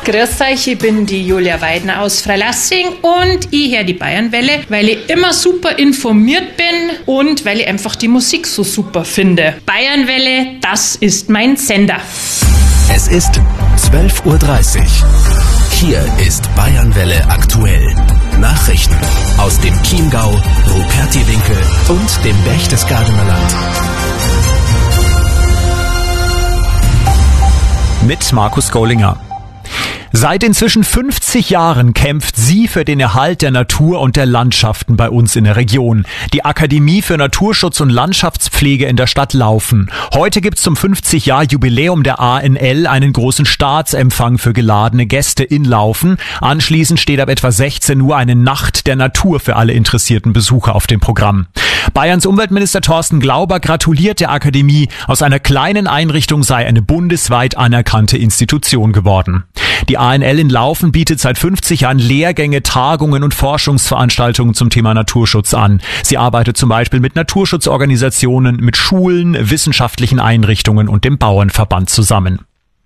Grüß euch, ich bin die Julia Weidner aus Freilassing und ich höre die Bayernwelle, weil ich immer super informiert bin und weil ich einfach die Musik so super finde. Bayernwelle, das ist mein Sender. Es ist 12:30 Uhr. Hier ist Bayernwelle aktuell. Nachrichten aus dem Chiemgau, Rupertiwinkel und dem Berchtesgadener Land. Mit Markus Gollinger. Seit inzwischen 50 Jahren kämpft sie für den Erhalt der Natur und der Landschaften bei uns in der Region. Die Akademie für Naturschutz und Landschaftspflege in der Stadt Laufen. Heute gibt's zum 50-Jahr-Jubiläum der ANL einen großen Staatsempfang für geladene Gäste in Laufen. Anschließend steht ab etwa 16 Uhr eine Nacht der Natur für alle interessierten Besucher auf dem Programm. Bayerns Umweltminister Thorsten Glauber gratuliert der Akademie. Aus einer kleinen Einrichtung sei eine bundesweit anerkannte Institution geworden. Die ANL in Laufen bietet seit 50 Jahren Lehrgänge, Tagungen und Forschungsveranstaltungen zum Thema Naturschutz an. Sie arbeitet zum Beispiel mit Naturschutzorganisationen, mit Schulen, wissenschaftlichen Einrichtungen und dem Bauernverband zusammen.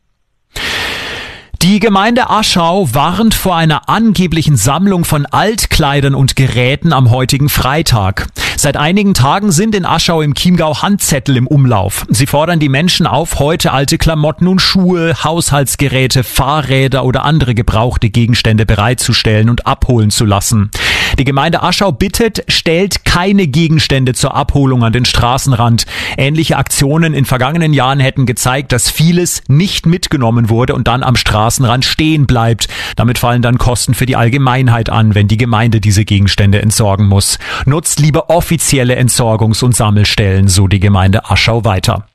Die Gemeinde Aschau warnt vor einer angeblichen Sammlung von Altkleidern und Geräten am heutigen Freitag. Seit einigen Tagen sind in Aschau im Chiemgau Handzettel im Umlauf. Sie fordern die Menschen auf, heute alte Klamotten und Schuhe, Haushaltsgeräte, Fahrräder oder andere gebrauchte Gegenstände bereitzustellen und abholen zu lassen. Die Gemeinde Aschau bittet, stellt keine Gegenstände zur Abholung an den Straßenrand. Ähnliche Aktionen in vergangenen Jahren hätten gezeigt, dass vieles nicht mitgenommen wurde und dann am Straßenrand stehen bleibt. Damit fallen dann Kosten für die Allgemeinheit an, wenn die Gemeinde diese Gegenstände entsorgen muss. Nutzt lieber offizielle Entsorgungs- und Sammelstellen, so die Gemeinde Aschau weiter.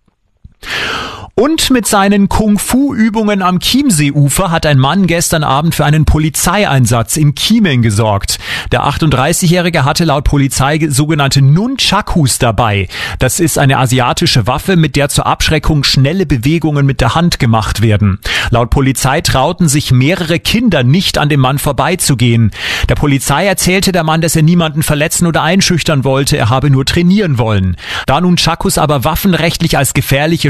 Und mit seinen Kung-Fu-Übungen am Chiemseeufer hat ein Mann gestern Abend für einen Polizeieinsatz in Chiemen gesorgt. Der 38-Jährige hatte laut Polizei sogenannte Nunchakus dabei. Das ist eine asiatische Waffe, mit der zur Abschreckung schnelle Bewegungen mit der Hand gemacht werden. Laut Polizei trauten sich mehrere Kinder nicht an dem Mann vorbeizugehen. Der Polizei erzählte der Mann, dass er niemanden verletzen oder einschüchtern wollte, er habe nur trainieren wollen. Da Nunchakus aber waffenrechtlich als gefährliche